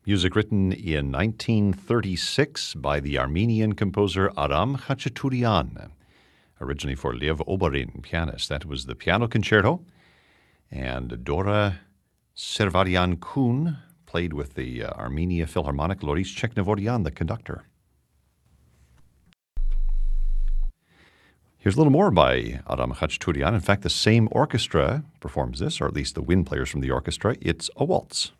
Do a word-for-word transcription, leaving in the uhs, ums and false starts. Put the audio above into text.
Music written in nineteen thirty-six by the Armenian composer Aram Khachaturian, originally for Lev Oborin, pianist. That was the piano concerto. And Dora Servarian-Kun played with the uh, Armenia Philharmonic, Loris Cheknevoryan, the conductor. Here's a little more by Aram Khachaturian. In fact, the same orchestra performs this, or at least the wind players from the orchestra. It's a waltz.